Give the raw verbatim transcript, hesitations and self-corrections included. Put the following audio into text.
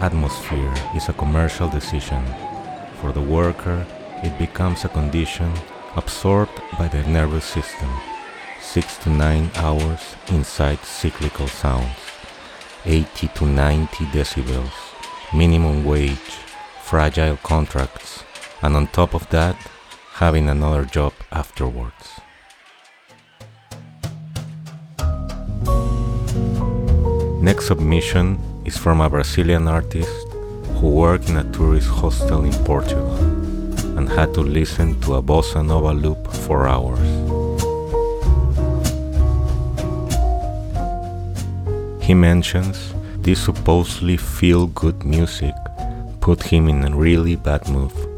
atmosphere is a commercial decision. For the worker, it becomes a condition absorbed by the nervous system. Six to nine hours inside cyclical sounds, eighty to ninety decibels, minimum wage, fragile contracts, and on top of that, having another job afterwards. Next submission is from a Brazilian artist who worked in a tourist hostel in Portugal and had to listen to a bossa nova loop for hours. He mentions this supposedly feel-good music put him in a really bad mood.